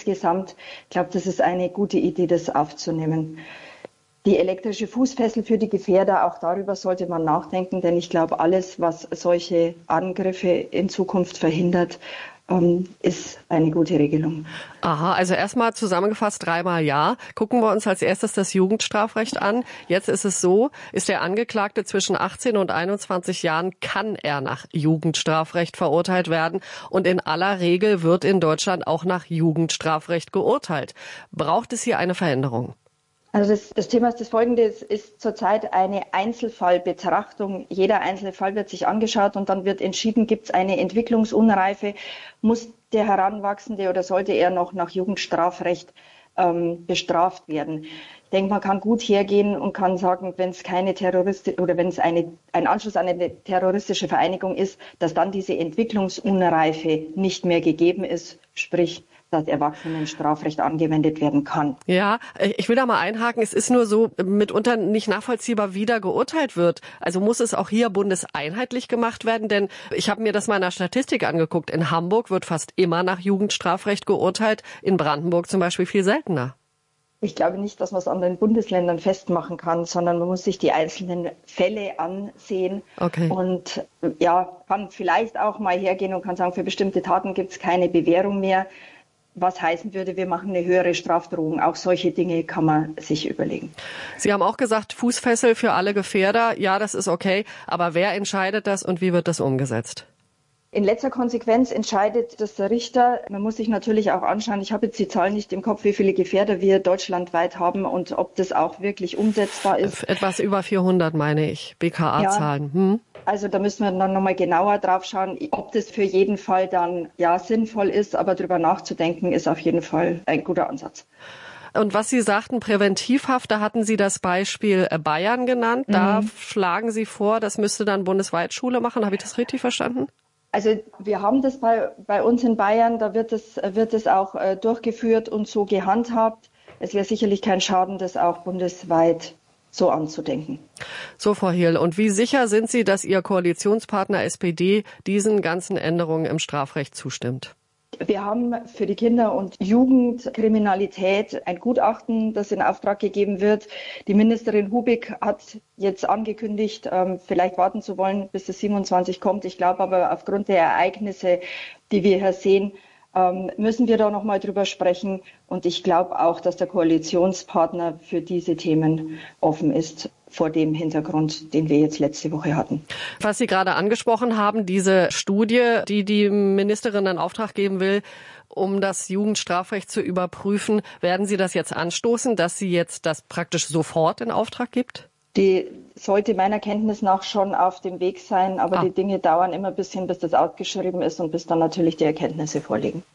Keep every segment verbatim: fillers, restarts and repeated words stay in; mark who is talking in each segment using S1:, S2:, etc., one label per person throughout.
S1: insgesamt. Ich glaube, das ist eine gute Idee, das aufzunehmen. Die elektrische Fußfessel für die Gefährder, auch darüber sollte man nachdenken, denn ich glaube, alles, was solche Angriffe in Zukunft verhindert, ist eine gute Regelung.
S2: Aha, also erstmal zusammengefasst dreimal ja. Gucken wir uns als erstes das Jugendstrafrecht an. Jetzt ist es so, ist der Angeklagte zwischen achtzehn und einundzwanzig Jahren, kann er nach Jugendstrafrecht verurteilt werden. Und in aller Regel wird in Deutschland auch nach Jugendstrafrecht geurteilt. Braucht es hier eine Veränderung?
S1: Also das, das Thema ist das folgende, es ist zurzeit eine Einzelfallbetrachtung. Jeder einzelne Fall wird sich angeschaut und dann wird entschieden, gibt es eine Entwicklungsunreife, muss der Heranwachsende oder sollte er noch nach Jugendstrafrecht ähm, bestraft werden. Ich denke, man kann gut hergehen und kann sagen, wenn es keine Terroristin oder wenn es eine, ein Anschluss an eine terroristische Vereinigung ist, dass dann diese Entwicklungsunreife nicht mehr gegeben ist, sprich dass Erwachsenenstrafrecht angewendet werden kann.
S2: Ja, ich will da mal einhaken. Es ist nur so mitunter nicht nachvollziehbar, wie da geurteilt wird. Also muss es auch hier bundeseinheitlich gemacht werden? Denn ich habe mir das mal in der Statistik angeguckt. In Hamburg wird fast immer nach Jugendstrafrecht geurteilt. In Brandenburg zum Beispiel viel seltener.
S1: Ich glaube nicht, dass man es an den Bundesländern festmachen kann, sondern man muss sich die einzelnen Fälle ansehen.
S2: Okay.
S1: Und ja, kann vielleicht auch mal hergehen und kann sagen, für bestimmte Taten gibt es keine Bewährung mehr. Was heißen würde, wir machen eine höhere Strafdrohung. Auch solche Dinge kann man sich überlegen.
S2: Sie haben auch gesagt, Fußfessel für alle Gefährder. Ja, das ist okay. Aber wer entscheidet das und wie wird das umgesetzt?
S1: In letzter Konsequenz entscheidet das der Richter. Man muss sich natürlich auch anschauen, ich habe jetzt die Zahlen nicht im Kopf, wie viele Gefährder wir deutschlandweit haben und ob das auch wirklich umsetzbar ist.
S2: Etwas über vierhundert, meine ich, B K A-Zahlen.
S1: Ja. Hm? Also da müssen wir dann nochmal genauer drauf schauen, ob das für jeden Fall dann ja sinnvoll ist, aber drüber nachzudenken ist auf jeden Fall ein guter Ansatz.
S2: Und was Sie sagten, Präventivhaft, da hatten Sie das Beispiel Bayern genannt. Da mhm. schlagen Sie vor, das müsste dann bundesweit Schule machen. Habe ich das richtig verstanden?
S1: Also wir haben das bei, bei uns in Bayern, da wird es, wird es auch äh, durchgeführt und so gehandhabt. Es wäre sicherlich kein Schaden, das auch bundesweit so anzudenken.
S2: So, Frau Hirl, und wie sicher sind Sie, dass Ihr Koalitionspartner S P D diesen ganzen Änderungen im Strafrecht zustimmt?
S1: Wir haben für die Kinder- und Jugendkriminalität ein Gutachten, das in Auftrag gegeben wird. Die Ministerin Hubig hat jetzt angekündigt, vielleicht warten zu wollen, bis das siebenundzwanzig kommt. Ich glaube aber, aufgrund der Ereignisse, die wir hier sehen, müssen wir da noch mal drüber sprechen. Und ich glaube auch, dass der Koalitionspartner für diese Themen offen ist, vor dem Hintergrund, den wir jetzt letzte Woche hatten.
S2: Was Sie gerade angesprochen haben, diese Studie, die die Ministerin in Auftrag geben will, um das Jugendstrafrecht zu überprüfen, werden Sie das jetzt anstoßen, dass sie jetzt das praktisch sofort in Auftrag gibt?
S1: Die sollte meiner Kenntnis nach schon auf dem Weg sein, aber ah. die Dinge dauern immer ein bisschen, bis das ausgeschrieben ist und bis dann natürlich die Erkenntnisse vorliegen.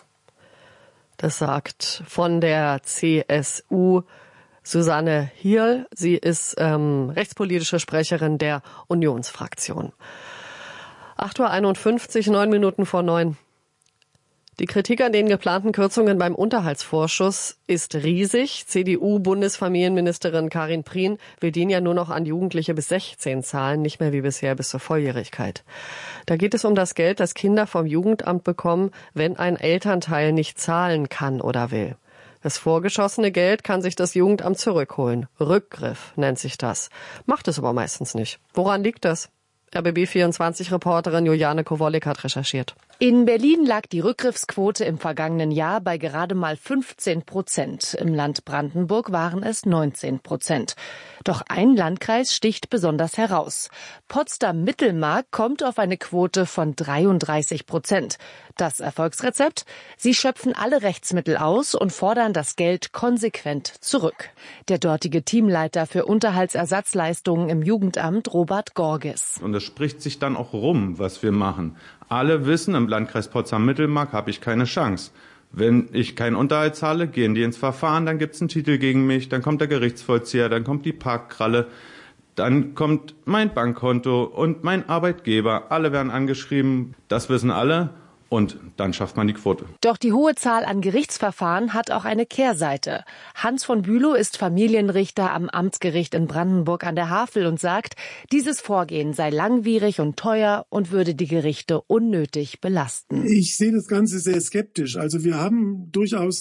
S2: Das sagt von der C S U Susanne Hirl. Sie ist ähm, rechtspolitische Sprecherin der Unionsfraktion. acht Uhr einundfünfzig, neun Minuten vor neun. Die Kritik an den geplanten Kürzungen beim Unterhaltsvorschuss ist riesig. C D U-Bundesfamilienministerin Karin Prien will den ja nur noch an Jugendliche bis sechzehn zahlen, nicht mehr wie bisher bis zur Volljährigkeit. Da geht es um das Geld, das Kinder vom Jugendamt bekommen, wenn ein Elternteil nicht zahlen kann oder will. Das vorgeschossene Geld kann sich das Jugendamt zurückholen. Rückgriff nennt sich das. Macht es aber meistens nicht. Woran liegt das? R B B vierundzwanzig-Reporterin Juliane Kowolek hat recherchiert.
S3: In Berlin lag die Rückgriffsquote im vergangenen Jahr bei gerade mal fünfzehn Prozent. Im Land Brandenburg waren es neunzehn Prozent. Doch ein Landkreis sticht besonders heraus. Potsdam-Mittelmark kommt auf eine Quote von dreiunddreißig Prozent. Das Erfolgsrezept? Sie schöpfen alle Rechtsmittel aus und fordern das Geld konsequent zurück. Der dortige Teamleiter für Unterhaltsersatzleistungen im Jugendamt, Robert Gorges.
S4: Und das spricht sich dann auch rum, was wir machen. Alle wissen, im Landkreis Potsdam-Mittelmark habe ich keine Chance. Wenn ich keinen Unterhalt zahle, gehen die ins Verfahren, dann gibt es einen Titel gegen mich, dann kommt der Gerichtsvollzieher, dann kommt die Parkkralle, dann kommt mein Bankkonto und mein Arbeitgeber. Alle werden angeschrieben, das wissen alle. Und dann schafft man die Quote.
S3: Doch die hohe Zahl an Gerichtsverfahren hat auch eine Kehrseite. Hans von Bülow ist Familienrichter am Amtsgericht in Brandenburg an der Havel und sagt, dieses Vorgehen sei langwierig und teuer und würde die Gerichte unnötig belasten.
S5: Ich sehe das Ganze sehr skeptisch. Also wir haben durchaus